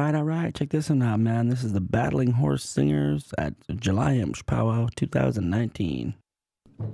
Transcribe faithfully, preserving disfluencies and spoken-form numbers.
right, all right. Check this one out, man. This is the Battling Horse Singers at July Imps Powwow twenty nineteen.